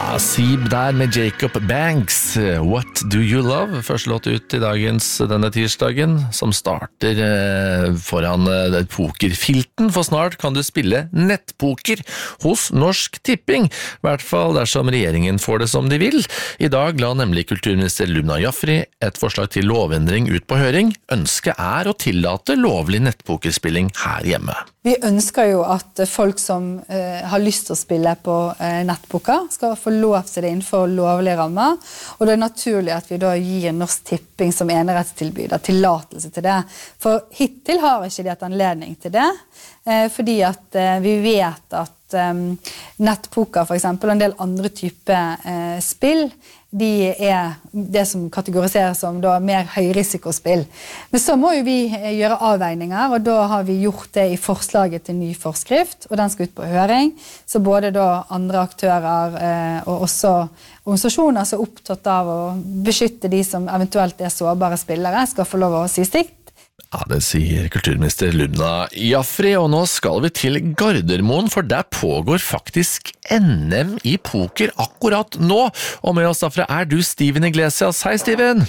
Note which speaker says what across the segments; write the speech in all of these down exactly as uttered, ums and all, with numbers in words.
Speaker 1: Seeb der med Jacob Banks, What Do You Love? Første låt ut i dagens denne tirsdagen, som starter eh, foran eh, pokerfilten, for snart kan du spille nettpoker hos Norsk Tipping, i hvert fall dersom regjeringen får det som de vil. I dag la nemlig kulturminister Lubna Jaffery et forslag til lovendring ut på høring. Ønsket er å tillate lovlig nettpokerspilling her hjemme.
Speaker 2: Vi ønsker jo at folk som eh, har lyst til å spille på eh, nettpoker skal få lov til det innenfor lovlige rammer, og det er naturlig at vi da gir Norsk Tipping som enerettstilbyder tillatelse til det. For hittil har ikke de hatt anledning til det, eh, fordi at eh, vi vet at eh, nettpoker for eksempel, og en del andre typer eh, spill, de er det som kategoriseres som da mer høyrisikospill. Men så må jo vi gjøre avveininger, og da har vi gjort det i forslaget til ny forskrift, og den skal ut på høring. Så både da andre aktører eh, og også organisasjoner som er opptatt av å beskytte de som eventuelt er sårbare spillere, skal få lov å si stikt.
Speaker 1: Ja, det sier kulturminister Lubna Jaffery, og nå skal vi til Gardermoen, for der pågår faktisk N M i poker akkurat nå. Og med oss derfra er du Steven Iglesias. Hei, Steven!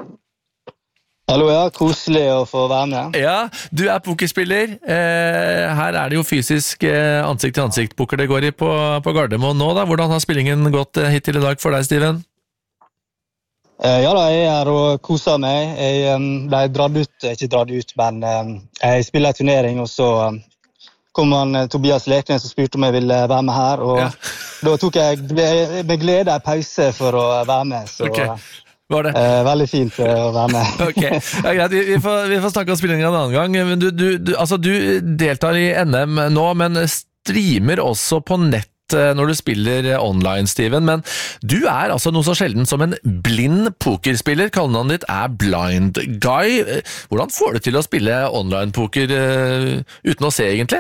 Speaker 3: Hallo, ja. Koselig å få være med.
Speaker 1: Ja, du er pokerspiller. Eh, her er det jo fysisk eh, ansikt-til-ansikt-poker det går i på, på Gardermoen nå, da. Hvordan har spillingen gått eh, hittil i dag for deg, Steven?
Speaker 3: Ja da, jeg er og koser meg. Jeg um, ble dratt ut, ikke dratt ut, men um, jeg spiller en turnering, og så um, kom han uh, Tobias Leknes og spurte om jeg ville være med her, og ja. Da tok jeg med glede en pause for å være med, så
Speaker 1: okay. Var det?
Speaker 3: Uh, veldig fint uh, å være med.
Speaker 1: Ok, ja, greit, vi, vi, får, vi får snakke om spillingen en annen gang, men du, du, du, altså, du deltar i N M nå, men streamer også på nett når du spiller online, Steven, men du er altså noe så sjelden som en blind pokerspiller. Kallenavnet ditt er Blind Guy. Hvordan får du til å spille online-poker uh, uten å se, egentlig?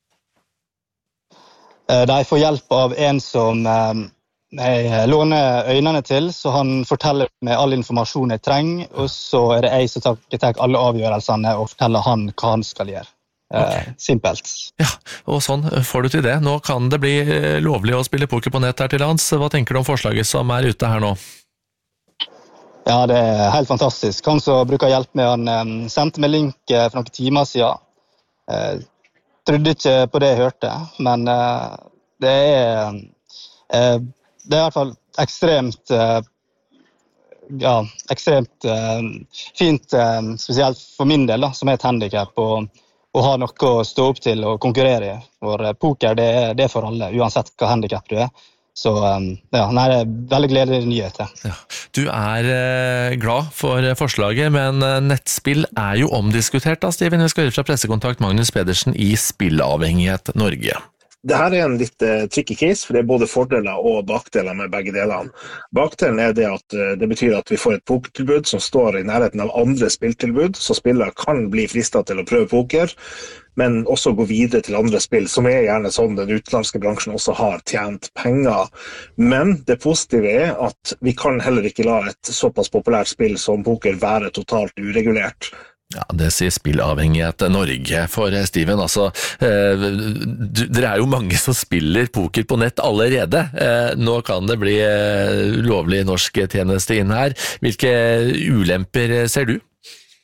Speaker 3: De får hjelp av en som uh, jeg låner øynene til, så han forteller meg all informasjon jeg trenger, og så er det jeg som tar, tar alle avgjørelsene og forteller han hva han skal gjøre. Okay. Simpelt.
Speaker 1: Ja, og sånn får du til det. Nå kan det bli lovlig å spille poker på nett her til lands. Hva tenker du om forslaget som er ute her nå?
Speaker 3: Ja, det er helt fantastisk. Han som bruker hjelp med, han um, sendte meg link uh, for noen timer siden. Uh, trodde ikke på det jeg hørte, men uh, det er uh, det er i hvert fall ekstremt uh, ja, ekstremt uh, fint, uh, spesielt for min del da, som er et handicap, og og ha noe å stå opp til og konkurrere i. For poker, det er, det er for alle, uansett hva handicap du er. Så ja, nei, det er veldig gledelig nyheter.
Speaker 1: Ja. Du er eh, glad for forslaget, men nettspill er jo omdiskutert da, Steven. Vi skal høre fra pressekontakt Magnus Pedersen i Spillavhengighet Norge.
Speaker 4: Dette er en litt uh, tricky case, for det er både fordeler og bakdeler med begge delene. Bakdelen er det at uh, det betyr at vi får et pokertilbud som står i nærheten av andre spilltilbud, så spillere kan bli fristet til å prøve poker, men også gå videre til andre spill, som er gjerne sånn den utenlandske bransjen også har tjent penger. Men det positive er at vi kan heller ikke la et såpass populært spill som poker være totalt uregulert.
Speaker 1: Ja, det sier Spillavhengighet Norge. For Steven, altså, eh, du, dere er jo mange som spiller poker på nett allerede. Eh, nå kan det bli eh, lovlig norsk tjeneste inn her. Hvilke ulemper ser du?